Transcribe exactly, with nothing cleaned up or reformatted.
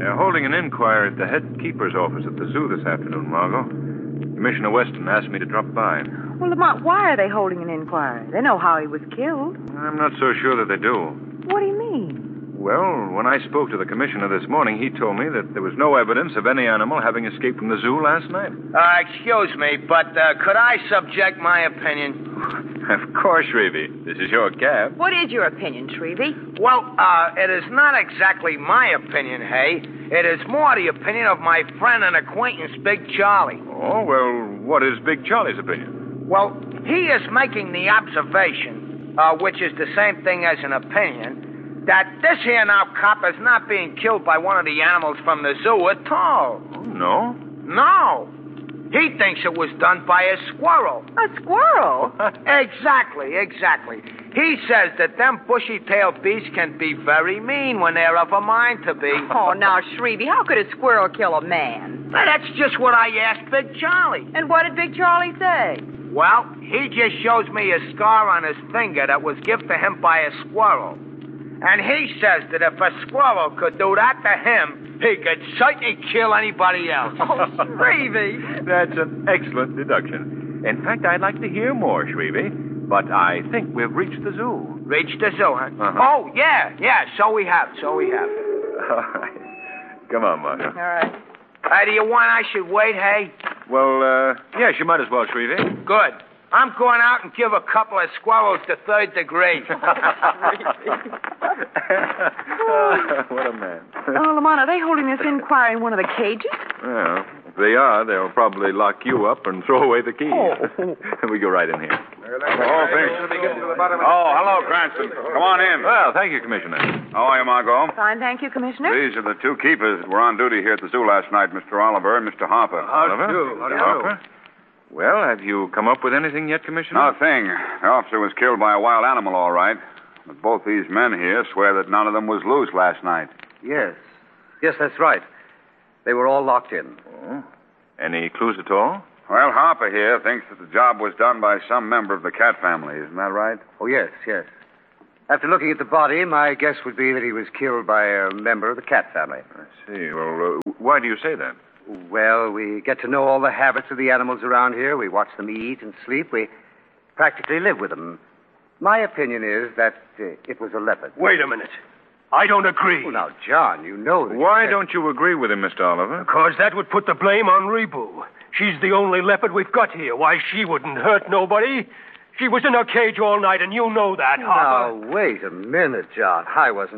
They're holding an inquiry at the head keeper's office at the zoo this afternoon, Margot. Commissioner Weston asked me to drop by. Well, Lamont, why are they holding an inquiry? They know how he was killed. I'm not so sure that they do. What do you mean? Well, when I spoke to the commissioner this morning, he told me that there was no evidence of any animal having escaped from the zoo last night. Uh, excuse me, but uh, could I subject my opinion? Of course, Shrevey. This is your cab. What is your opinion, Shrevey? Well, uh, it is not exactly my opinion, Hay. It is more the opinion of my friend and acquaintance, Big Charlie. Oh, well, what is Big Charlie's opinion? Well, he is making the observation, uh, which is the same thing as an opinion, that this here now cop is not being killed by one of the animals from the zoo at all. Oh, no? No. He thinks it was done by a squirrel. A squirrel? Exactly, exactly. He says that them bushy-tailed beasts can be very mean when they're of a mind to be. Oh, now, Shrevey, how could a squirrel kill a man? Now, that's just what I asked Big Charlie. And what did Big Charlie say? Well, he just shows me a scar on his finger that was given to him by a squirrel. And he says that if a squirrel could do that to him, he could certainly kill anybody else. Oh, Shrevey. That's an excellent deduction. In fact, I'd like to hear more, Shrevey. But I think we've reached the zoo. Reached the zoo, huh? Uh-huh. Oh, yeah, yeah, so we have, so we have. All right. Come on, Margot. All right. Uh, do you want I should wait, Hay? Well, uh, yes, you might as well, Shrevey. Good. I'm going out and give a couple of squirrels the third degree. What a man. Oh, Lamont, are they holding this inquiry in one of the cages? Well, if they are, they'll probably lock you up and throw away the key. Oh. We go right in here. Oh, thanks. Oh, hello, Cranston. Come on in. Well, thank you, Commissioner. How are you, Margot? Fine, thank you, Commissioner. These are the two keepers that were on duty here at the zoo last night, Mister Oliver and Mister Harper. Oliver? How do you do? Harper? Well, have you come up with anything yet, Commissioner? No thing. The officer was killed by a wild animal, all right. But both these men here swear that none of them was loose last night. Yes. Yes, that's right. They were all locked in. Oh. Any clues at all? Well, Harper here thinks that the job was done by some member of the cat family. Isn't that right? Oh, yes, yes. After looking at the body, my guess would be that he was killed by a member of the cat family. I see. Well, uh, why do you say that? Well, we get to know all the habits of the animals around here. We watch them eat and sleep. We practically live with them. My opinion is that uh, it was a leopard. Wait a minute. I don't agree. Well, now, John, you know that... Why don't you agree with him, Mister Oliver? Because that would put the blame on Rebu. She's the only leopard we've got here. Why, she wouldn't hurt nobody. She was in her cage all night, and you know that, Harper. Now, wait a minute, John. I wasn't